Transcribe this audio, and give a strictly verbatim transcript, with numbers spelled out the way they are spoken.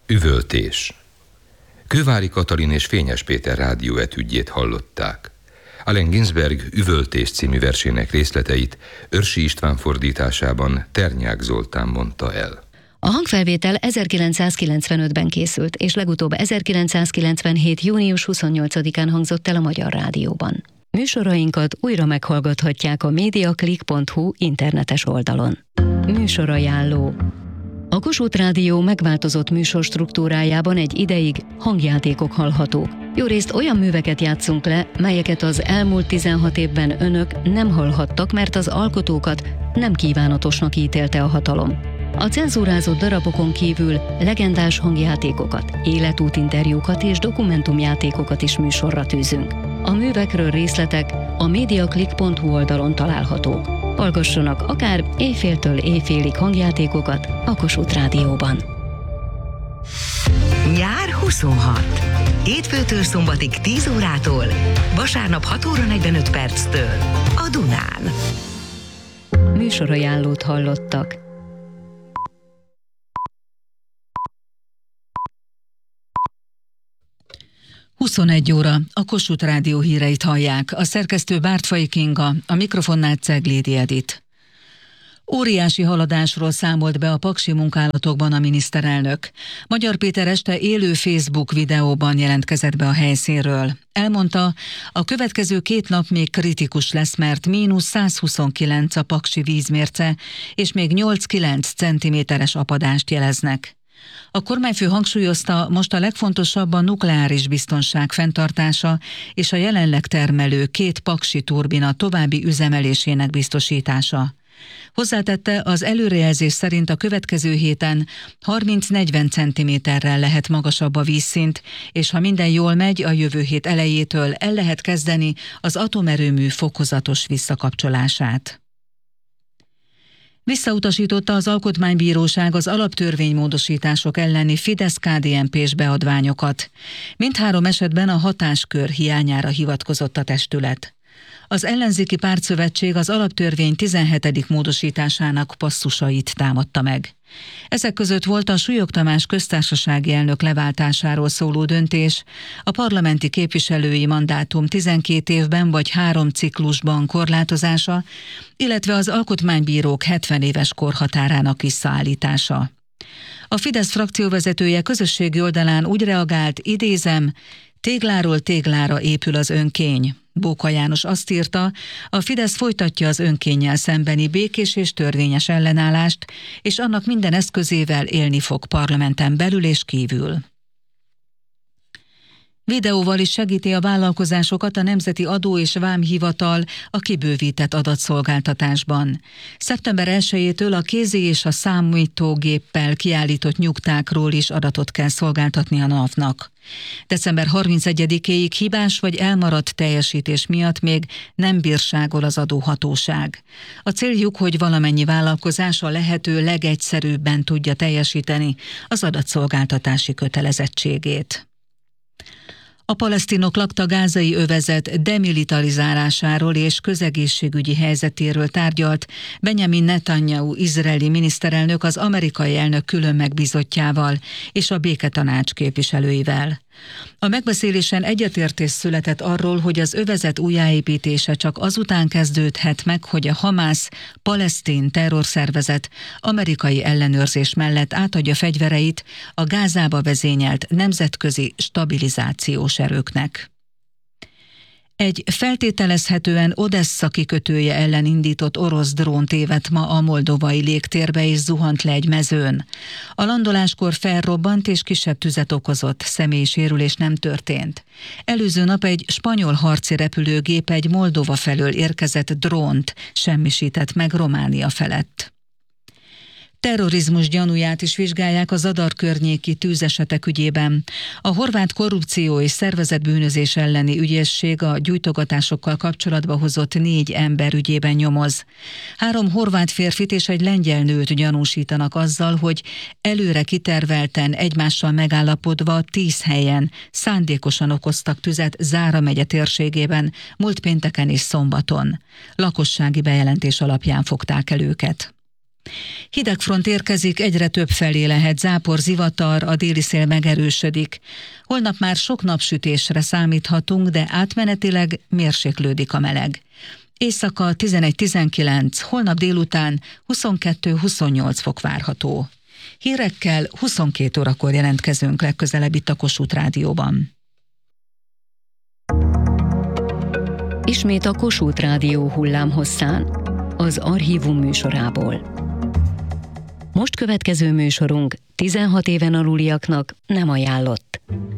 Üvöltés. Kővári Katalin és Fényes Péter rádióetüdjét hallották. Allen Ginsberg Üvöltés című versének részleteit Örsi István fordításában Ternyák Zoltán mondta el. A hangfelvétel ezerkilencszázkilencvenötben készült, és legutóbb ezerkilencszázkilencvenhét. június huszonnyolcadikán hangzott el a Magyar Rádióban. Műsorainkat újra meghallgathatják a mediaclick pont hu internetes oldalon. Műsorajánló. A Kossuth Rádió megváltozott műsorstruktúrájában egy ideig hangjátékok hallhatók. Jó részt olyan műveket játszunk le, melyeket az elmúlt tizenhat évben önök nem hallhattak, mert az alkotókat nem kívánatosnak ítélte a hatalom. A cenzúrázott darabokon kívül legendás hangjátékokat, életútinterjúkat és dokumentumjátékokat is műsorra tűzünk. A művekről részletek a mediaclick pont hu oldalon találhatók. Hallgassanak akár éjféltől éjfélig hangjátékokat a Kossuth Rádióban. Nyár huszonhat. Hétfőtől szombatig tíz órától, vasárnap hat óra negyvenöt perctől a Dunán. Műsorajánlót hallottak. huszonegy óra, a Kossuth Rádió híreit hallják, a szerkesztő Bártfai Kinga, a mikrofonnál Ceglédi Edit. Óriási haladásról számolt be a paksi munkálatokban a miniszterelnök. Magyar Péter este élő Facebook videóban jelentkezett be a helyszínről. Elmondta, a következő két nap még kritikus lesz, mert mínusz százhuszonkilenc a paksi vízmérce, és még nyolc-kilenc centiméteres apadást jeleznek. A kormányfő hangsúlyozta, most a legfontosabb a nukleáris biztonság fenntartása és a jelenleg termelő két paksi turbina további üzemelésének biztosítása. Hozzátette, az előrejelzés szerint a következő héten harminc-negyven centiméterrel lehet magasabb a vízszint, és ha minden jól megy, a jövő hét elejétől el lehet kezdeni az atomerőmű fokozatos visszakapcsolását. Visszautasította az Alkotmánybíróság az alaptörvénymódosítások elleni Fidesz-ká dé en pés beadványokat. Mindhárom esetben a hatáskör hiányára hivatkozott a testület. Az ellenzéki pártszövetség az alaptörvény tizenhetedik módosításának passzusait támadta meg. Ezek között volt a Súlyog Tamás köztársasági elnök leváltásáról szóló döntés, a parlamenti képviselői mandátum tizenkét évben vagy három ciklusban korlátozása, illetve az alkotmánybírók hetven éves korhatárának visszaállítása. A Fidesz frakcióvezetője közösségi oldalán úgy reagált, idézem, tégláról téglára épül az önkény. Bóka János azt írta, a Fidesz folytatja az önkénnyel szembeni békés és törvényes ellenállást, és annak minden eszközével élni fog parlamenten belül és kívül. Videóval is segíti a vállalkozásokat a Nemzeti Adó- és Vámhivatal a kibővített adatszolgáltatásban. szeptember elsejétől a kézi és a számítógéppel kiállított nyugtákról is adatot kell szolgáltatni a NAV-nak. december harmincegyedikéig hibás vagy elmaradt teljesítés miatt még nem bírságol az adóhatóság. A céljuk, hogy valamennyi vállalkozás a lehető legegyszerűbben tudja teljesíteni az adatszolgáltatási kötelezettségét. A palesztinok lakta gázai övezet demilitarizálásáról és közegészségügyi helyzetéről tárgyalt Benjamin Netanyahu izraeli miniszterelnök az amerikai elnök külön megbízottjával és a béketanács képviselőivel. A megbeszélésen egyetértés született arról, hogy az övezet újjáépítése csak azután kezdődhet meg, hogy a Hamász palesztin terrorszervezet amerikai ellenőrzés mellett átadja fegyvereit a Gázába vezényelt nemzetközi stabilizációs erőknek. Egy feltételezhetően Odessza kikötője ellen indított orosz drón tévedt ma a moldovai légtérbe és zuhant le egy mezőn. A landoláskor felrobbant és kisebb tüzet okozott, személyi sérülés nem történt. Előző nap egy spanyol harci repülőgép egy Moldova felől érkezett drónt semmisített meg Románia felett. Terrorizmus gyanúját is vizsgálják a Zadar környéki tűzesetek ügyében. A horvát korrupció és szervezetbűnözés elleni ügyészség a gyújtogatásokkal kapcsolatba hozott négy ember ügyében nyomoz. Három horvát férfit és egy lengyel nőt gyanúsítanak azzal, hogy előre kitervelten, egymással megállapodva tíz helyen szándékosan okoztak tüzet Zára megye térségében múlt pénteken és szombaton. Lakossági bejelentés alapján fogták el őket. Hidegfront érkezik, egyre több felé lehet zápor, zivatar, a déli szél megerősödik. Holnap már sok napsütésre számíthatunk, de átmenetileg mérséklődik a meleg. Éjszaka tizenegy-tizenkilenc, holnap délután huszonkettő-huszonnyolc fok várható. Hírekkel huszonkét órakor jelentkezünk legközelebb itt a Kossuth Rádióban. Ismét a Kossuth Rádió hullámhosszán, az Archívum műsorából. Most következő műsorunk tizenhat éven aluliaknak nem ajánlott.